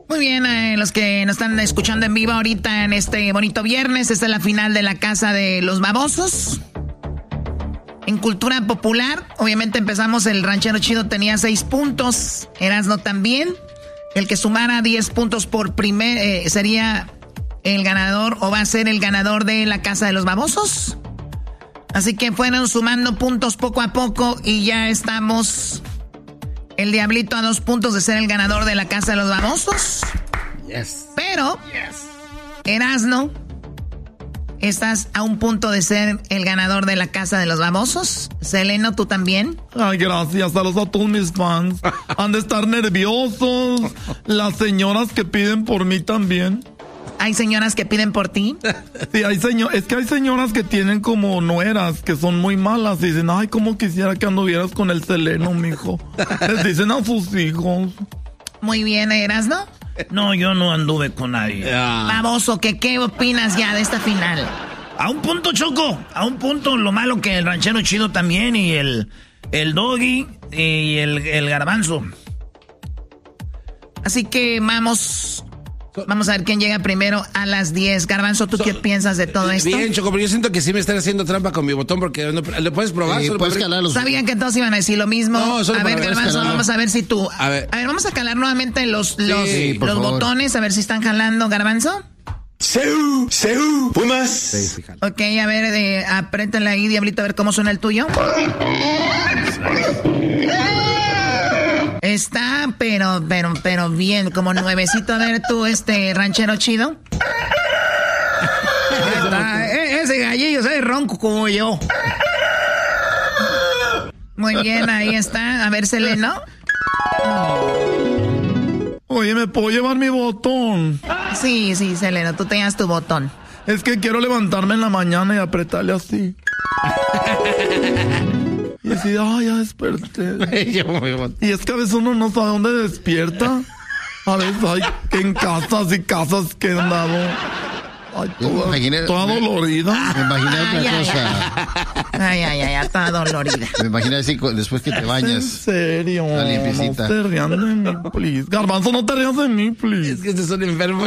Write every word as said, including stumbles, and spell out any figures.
Muy bien, eh, los que nos están escuchando en vivo ahorita en este bonito viernes, esta es la final de la Casa de los Babosos. En cultura popular, obviamente empezamos, el ranchero chido tenía seis puntos, Erasmo también. El que sumara diez puntos por primer, eh, sería el ganador o va a ser el ganador de la Casa de los Babosos. Así que fueron sumando puntos poco a poco y ya estamos... El Diablito a dos puntos de ser el ganador de la Casa de los Babosos. Yes. Pero, yes. Erasmo, estás a un punto de ser el ganador de la Casa de los Babosos. Seleno, ¿tú también? Ay, gracias. Saludos a todos mis fans. Han de estar nerviosos. Las señoras que piden por mí también. ¿Hay señoras que piden por ti? Sí, hay señor, es que hay señoras que tienen como nueras, que son muy malas. Y dicen, ay, cómo quisiera que anduvieras con el Seleno, mijo. Les dicen a sus hijos. Muy bien, Erasmo. No, yo no anduve con nadie. Yeah. Baboso, ¿qué, ¿qué opinas ya de esta final? A un punto, Choco. A un punto, lo malo que el ranchero chido también y el, el Doggy y el, el Garbanzo. Así que vamos... Vamos a ver quién llega primero a las diez. Garbanzo, ¿tú so, qué piensas de todo esto? Bien, Choco, pero yo siento que sí me están haciendo trampa con mi botón porque no, ¿le puedes probar? Sí, puedes calarlos. Sabían que todos iban a decir lo mismo. No, solo a ver, Garbanzo, vamos a ver si tú... A ver, a ver vamos a calar nuevamente los, los, sí, los botones, a ver si están jalando. ¿Garbanzo? ¡Seu! ¡Seu! ¡Pumas! Sí, sí, ok, a ver, eh, apriétale ahí, Diablito, a ver cómo suena el tuyo. Está, pero, pero, pero bien, como nuevecito. A ver tú, este ranchero chido. Está, ese gallillo es ronco como yo. Muy bien, ahí está. A ver, Seleno. Oye, ¿me puedo llevar mi botón? Sí, sí, Seleno, tú tenías tu botón. Es que quiero levantarme en la mañana y apretarle así. Y decir, ay, ya desperté. Y es que a veces uno no sabe dónde despierta. A veces hay en casas y casas que han dado. Ay, toda, imaginé, toda dolorida. Me imaginé otra ay, cosa. Ay, ay, ay, ay, toda dolorida. Me imaginé así después que te bañas. En serio. La limpiecita. No te rías de mí, please. Garbanzo, no te rías de mí, please. Es que este es un enfermo.